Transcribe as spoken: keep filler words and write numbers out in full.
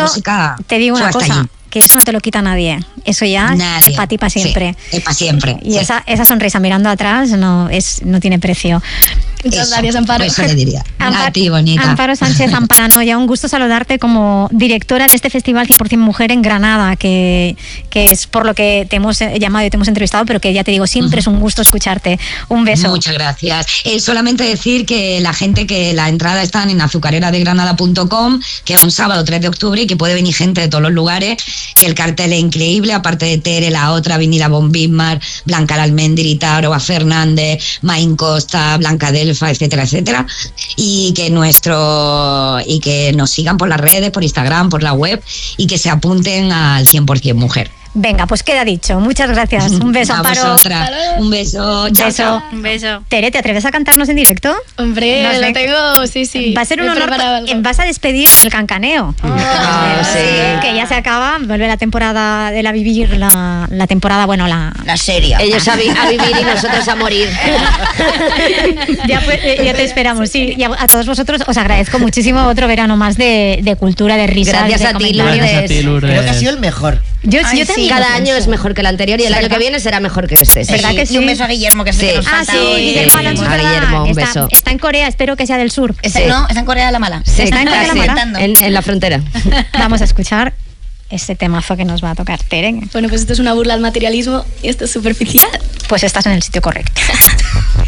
música te digo una fue hasta cosa, allí. que eso no te lo quita nadie. Eso ya Nadie. es para ti, para siempre. Sí, es para siempre. Y sí. esa, esa sonrisa mirando atrás no, es, no tiene precio. Muchas Eso, gracias, Amparo. Eso le diría. Ampar- A ti, bonita. Amparo Sánchez Amparanoia, un gusto saludarte como directora de este festival cien por ciento Mujer en Granada, que, que es por lo que te hemos llamado y te hemos entrevistado, pero que ya te digo, siempre uh-huh. es un gusto escucharte. Un beso. Muchas gracias. Eh, solamente decir que la gente, que la entrada están en azucarera de granada punto com, que es un sábado tres de octubre y que puede venir gente de todos los lugares, que el cartel es increíble, aparte de Tere, la otra, Vinila Von Bismarck, Blanca Almendrita, Aroa Fernández, Maín Costa, Blanca Delfa, etcétera, etcétera. Y que nuestro y que nos sigan por las redes, por Instagram, por la web, y que se apunten al cien por ciento Mujer. Venga, pues queda dicho. Muchas gracias. Un beso, a Amparo. vosotras. Un beso. Chao, beso. chao. Un beso. Tere, ¿te atreves a cantarnos en directo? Hombre, No sé. lo tengo, sí, sí. Va a ser un He honor. preparado algo. Vas a despedir el cancaneo. Oh. Ah, sí. Que ya se acaba. Vuelve la temporada de la vivir, la, la temporada, bueno, la. La serie. Ellos a, vi- a vivir y nosotros a morir. ya, pues, eh, ya te esperamos, sí. Y a, a todos vosotros os agradezco muchísimo otro verano más de, de cultura, de risas. Gracias de a ti, comentarios. Lourdes. Gracias a ti, Lourdes. Creo que ha sido el mejor. Yo, Ay, yo sí, también. cada lo año pienso. es mejor que el anterior y el año que viene será mejor que este. Sí. ¿Verdad que sí? Y un beso a Guillermo, que es el Sí. que nos Ah, falta sí, hoy. Guillermo Alonso, es A verdad. Guillermo, un está, beso. está en Corea, espero que sea del sur. Está, Sí. No, está en Corea de la Mala. Sí, Está en Corea de la casi, Mala. en, en la frontera. Vamos a escuchar este temazo que nos va a tocar Tere. Bueno, pues esto es una burla al materialismo y esto es superficial. Pues estás en el sitio correcto.